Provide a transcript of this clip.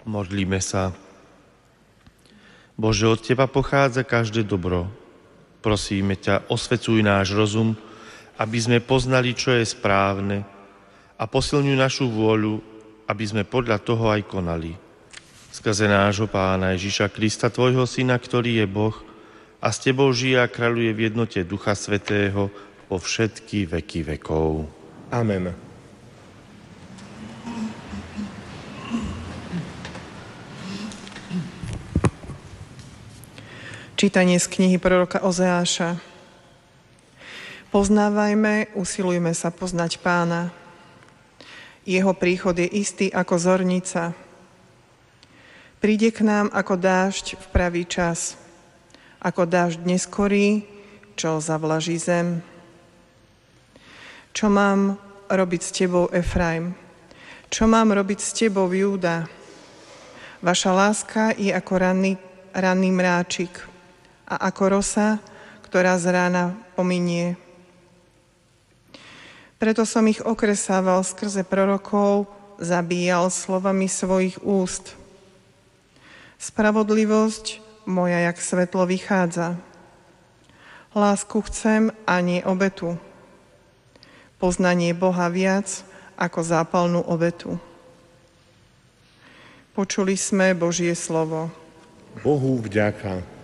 Modlíme sa. Bože, od Teba pochádza každé dobro. Prosíme ťa, osvecuj náš rozum, aby sme poznali, čo je správne, a posilňuj našu vôľu, aby sme podľa toho aj konali. Skrze nášho Pána Ježiša Krista, Tvojho Syna, ktorý je Boh a s Tebou žije a kráľuje v jednote Ducha Svätého po všetky veky vekov. Amen. Čítanie z knihy proroka Ozeáša. Poznávajme, usilujme sa poznať Pána. Jeho príchod je istý ako zornica. Príde k nám ako dážď v pravý čas, ako dážď neskorý, čo zavlaží zem. Čo mám robiť s tebou, Efraim? Čo mám robiť s tebou, Júda? Vaša láska je ako ranný mráčik a ako rosa, ktorá z rána pominie. Preto som ich okresával skrze prorokov, zabíjal slovami svojich úst. Spravodlivosť moja jak svetlo vychádza. Lásku chcem a nie obetu. Poznanie Boha viac ako zápalnú obetu. Počuli sme Božie slovo. Bohu vďaka.